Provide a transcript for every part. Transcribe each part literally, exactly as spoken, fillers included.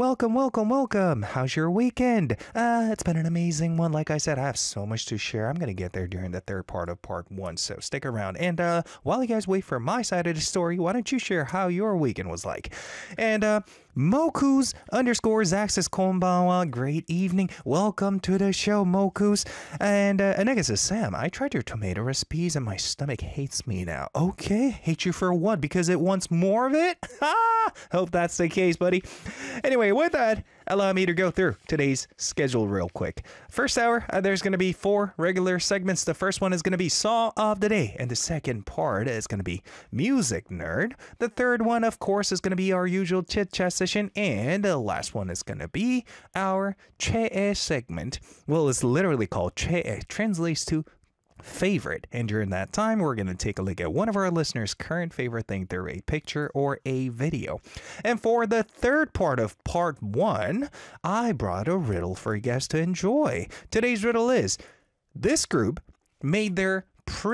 welcome, welcome, welcome. How's your weekend? Uh, it's been an amazing one. Like I said, I have so much to share. I'm going to get there during the third part of part one, so stick around. And uh, while you guys wait for my side of the story, why don't you share how your weekend was like? And uh, Mokus underscore Zach says, konbanwa, great evening. Welcome to the show, Mokus. And uh, Anega says, Sam, I tried your tomato recipes and my stomach hates me now. Okay, hate you for what? Because it wants more of it? Ah, hope that's the case, buddy. Anyway, with that, allow me to go through today's schedule real quick. First hour, uh, there's going to be four regular segments. The first one is going to be Song of the Day, and the second part is going to be Music Nerd. The third one, of course, is going to be our usual chit-chat session, and the last one is going to be our Che'e segment. Well, it's literally called Che'e, translates to favorite, and during that time we're going to take a look at one of our listeners' current favorite thing through a picture or a video. And for the third part of part one, I brought a riddle for you guys to enjoy. Today's riddle is, this group made their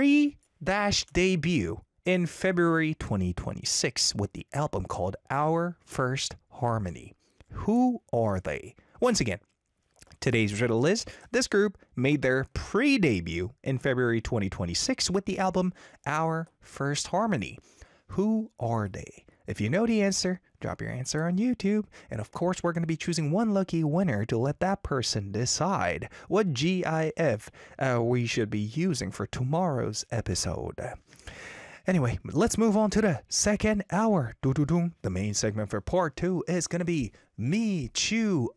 pre-dash debut in February twenty twenty-six with the album called Our First Harmony. Who are they? Once again, today's riddle is, this group made their pre-debut in February twenty twenty-six with the album Our First Harmony. Who are they? If you know the answer, drop your answer on YouTube. And of course, we're going to be choosing one lucky winner to let that person decide what GIF uh, we should be using for tomorrow's episode. Anyway, let's move on to the second hour. Doo-doo-doo. The main segment for part two is going to be Me Chew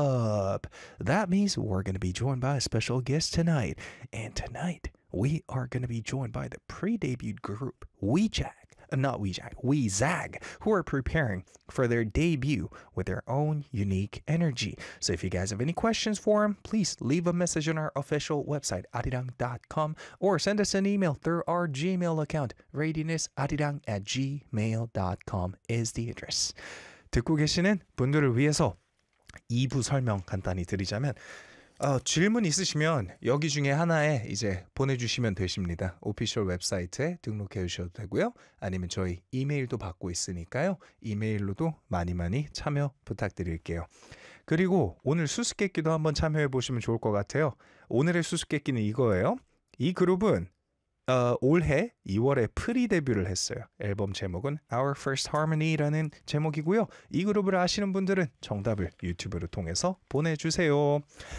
Up. That means we're going to be joined by a special guest tonight. And tonight, we are going to be joined by the pre-debut group, Weejag. Uh, not Weejag, Weezag, who are preparing for their debut with their own unique energy. So if you guys have any questions for them, please leave a message on our official website, arirang dot com, or send us an email through our Gmail account. readinessarirang at gmail dot com is the address. 듣고 계시는 분들을 위해서 이 부 설명 간단히 드리자면, 어, 질문 있으시면 여기 중에 하나에 이제 보내주시면 되십니다. 오피셜 웹사이트에 등록해 주셔도 되고요. 아니면 저희 이메일도 받고 있으니까요. 이메일로도 많이 많이 참여 부탁드릴게요. 그리고 오늘 수수께끼도 한번 참여해 보시면 좋을 것 같아요. 오늘의 수수께끼는 이거예요. 이 그룹은 어, 올해 이월에 프리 데뷔를 했어요. 앨범 제목은 Our First Harmony라는 제목이고요. 이 그룹을 아시는 분들은 정답을 유튜브를 통해서 보내주세요.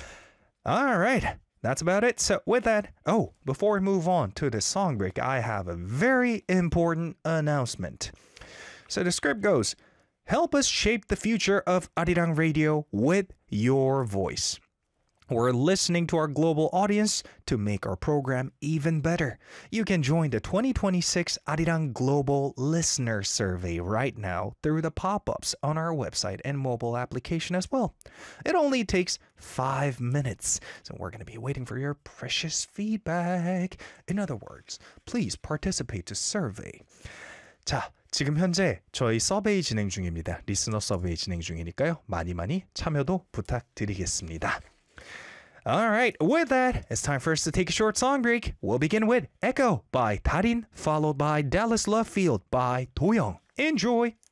All right, that's about it. So with that, oh, before we move on to the song break, I have a very important announcement. So the script goes, help us shape the future of Arirang Radio with your voice. We're listening to our global audience to make our program even better. You can join the twenty twenty-six Arirang Global Listener Survey right now through the pop-ups on our website and mobile application as well. It only takes five minutes, so we're going to be waiting for your precious feedback. In other words, please participate to survey. 자, 지금 현재 저희 서베이 진행 중입니다. 리스너 서베이 진행 중이니까요. 많이 많이 참여도 부탁드리겠습니다. All right, with that, it's time for us to take a short song break. We'll begin with Echo by Tarin, followed by Dallas Love Field by Doyoung. Enjoy!